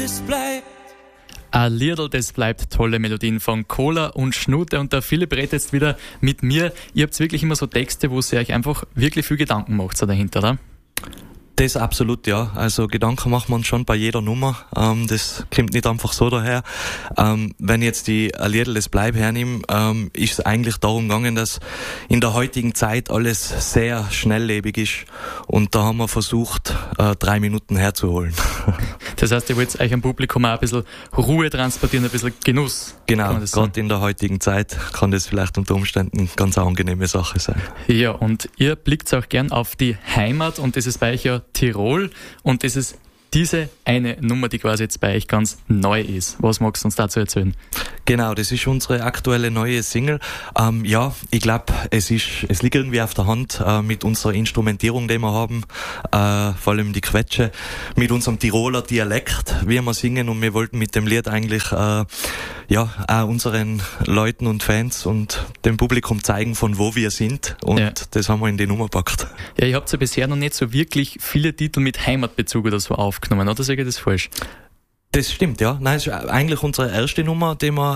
Ein Liedl, das bleibt, tolle Melodien von Cola und Schnute, und der Philipp redet jetzt wieder mit mir. Ihr habt wirklich immer so Texte, wo ihr euch einfach wirklich viel Gedanken macht so dahinter, oder? Das absolut, ja. Also Gedanken macht man schon bei jeder Nummer. Das kommt nicht einfach so daher. Wenn ich jetzt die Liedl das Bleib hernehme, ist es eigentlich darum gegangen, dass in der heutigen Zeit alles sehr schnelllebig ist. Und da haben wir versucht, 3 Minuten herzuholen. Das heißt, ihr wollt euch am Publikum auch ein bisschen Ruhe transportieren, ein bisschen Genuss. Genau, gerade in der heutigen Zeit kann das vielleicht unter Umständen eine ganz angenehme Sache sein. Ja, und ihr blickt auch gern auf die Heimat, und das ist bei euch ja Tirol, und das ist diese eine Nummer, die quasi jetzt bei euch ganz neu ist. Was magst du uns dazu erzählen? Genau, das ist unsere aktuelle neue Single. Ja, ich glaube, es liegt irgendwie auf der Hand mit unserer Instrumentierung, die wir haben, vor allem die Quetsche, mit unserem Tiroler Dialekt, wie wir singen, und wir wollten mit dem Lied eigentlich auch unseren Leuten und Fans und dem Publikum zeigen, von wo wir sind, und das haben wir in die Nummer gepackt. Ja, ihr habt ja bisher noch nicht so wirklich viele Titel mit Heimatbezug oder so aufgenommen, oder sage ich das falsch? Das stimmt, ja. Nein, es ist eigentlich unsere erste Nummer, die wir